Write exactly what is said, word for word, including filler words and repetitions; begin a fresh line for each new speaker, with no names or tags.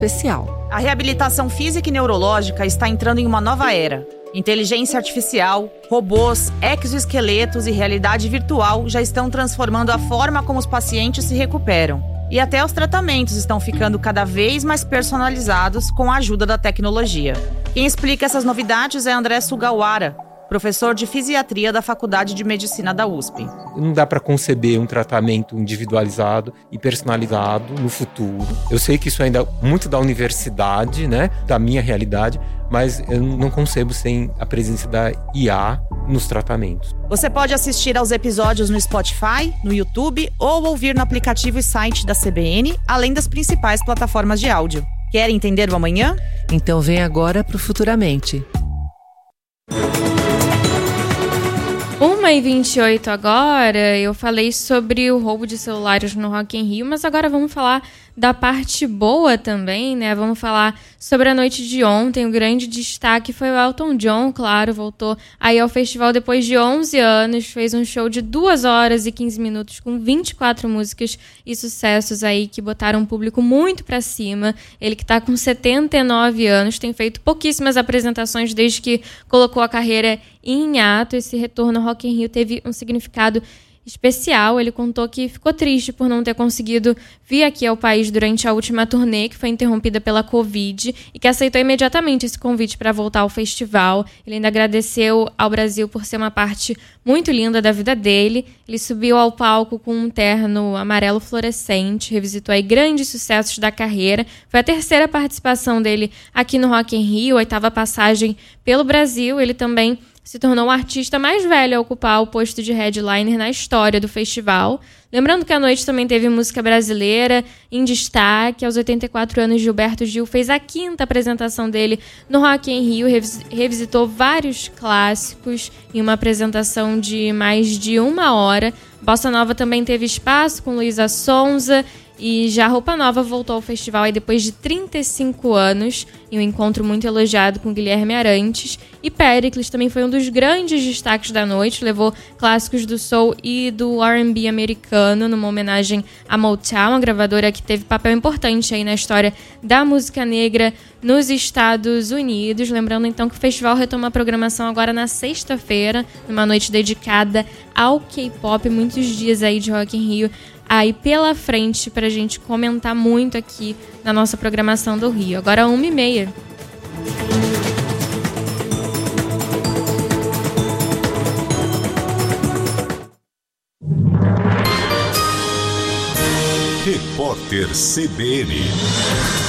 especial.
A reabilitação física e neurológica está entrando em uma nova era. Inteligência artificial, robôs, exoesqueletos e realidade virtual já estão transformando a forma como os pacientes se recuperam. E até os tratamentos estão ficando cada vez mais personalizados com a ajuda da tecnologia. Quem explica essas novidades é André Sugawara, professor de fisiatria da Faculdade de Medicina da U S P.
Não dá para conceber um tratamento individualizado e personalizado no futuro. Eu sei que isso ainda é muito da universidade, né, da minha realidade, mas eu não concebo sem a presença da I A nos tratamentos.
Você pode assistir aos episódios no Spotify, no YouTube ou ouvir no aplicativo e site da C B N, além das principais plataformas de áudio. Quer entender o amanhã?
Então vem agora pro Futuramente.
uma e vinte e oito agora, eu falei sobre o roubo de celulares no Rock in Rio, mas agora vamos falar da parte boa também, né? Vamos falar sobre a noite de ontem. O grande destaque foi o Elton John, claro, voltou aí ao festival depois de onze anos, fez um show de duas horas e quinze minutos com vinte e quatro músicas e sucessos aí que botaram o público muito pra cima. Ele que tá com setenta e nove anos, tem feito pouquíssimas apresentações desde que colocou a carreira em hiato. Esse retorno ao Rock in Rio teve um significado especial. Ele contou que ficou triste por não ter conseguido vir aqui ao país durante a última turnê, que foi interrompida pela Covid, e que aceitou imediatamente esse convite para voltar ao festival. Ele ainda agradeceu ao Brasil por ser uma parte muito linda da vida dele. Ele subiu ao palco com um terno amarelo fluorescente, revisitou aí grandes sucessos da carreira. Foi a terceira participação dele aqui no Rock in Rio, a oitava passagem pelo Brasil. Ele também se tornou o artista mais velho a ocupar o posto de headliner na história do festival. Lembrando que a noite também teve música brasileira em destaque. Aos oitenta e quatro anos, Gilberto Gil fez a quinta apresentação dele no Rock in Rio, revis- revisitou vários clássicos em uma apresentação de mais de uma hora. Bossa Nova também teve espaço com Luísa Sonza. E já Roupa Nova voltou ao festival aí depois de trinta e cinco anos, em um encontro muito elogiado com Guilherme Arantes. E Péricles também foi um dos grandes destaques da noite, levou clássicos do soul e do R and B americano, numa homenagem à Motown, a gravadora que teve papel importante aí na história da música negra nos Estados Unidos. Lembrando então que o festival retoma a programação agora na sexta-feira, numa noite dedicada ao K-pop, muitos dias aí de Rock in Rio aí pela frente pra gente comentar muito aqui na nossa programação do Rio. Agora uma e meia.
Repórter C B N.